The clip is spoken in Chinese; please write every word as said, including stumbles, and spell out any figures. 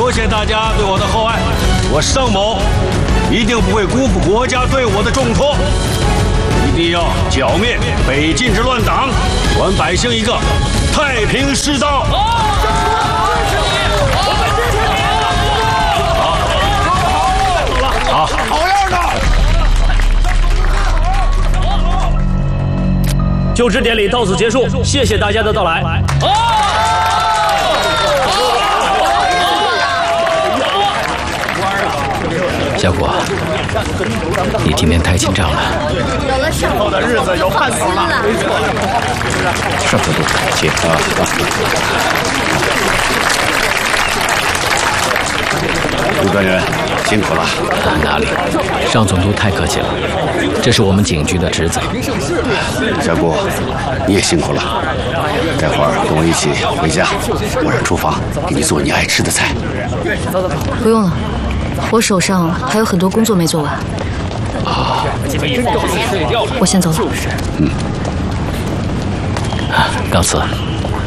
多谢大家对我的厚爱，我尚某一定不会辜负国家对我的重托，一定要剿灭北晋之乱党，还百姓一个太平世道。好，好，好样的！ 就职典礼到此结束，谢谢大家的到来。 小果，你今天太紧张了。 有了上头的日子有盼头了。 上总督，请啊。 朱专员，辛苦了。 啊，哪里？上总督太客气了，这是我们警局的职责。 小顾，你也辛苦了。待会儿跟我一起回家，我让厨房给你做你爱吃的菜。 不用了，我手上还有很多工作没做完。 啊， 我先走了。 嗯。 啊，告辞。